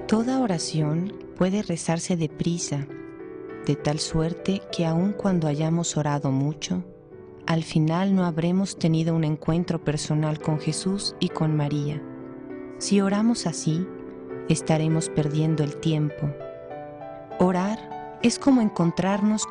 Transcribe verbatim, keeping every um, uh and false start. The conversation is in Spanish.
Toda oración puede rezarse deprisa, de tal suerte que aun cuando hayamos orado mucho, al final no habremos tenido un encuentro personal con Jesús y con María. Si oramos así, estaremos perdiendo el tiempo. Orar es como encontrarnos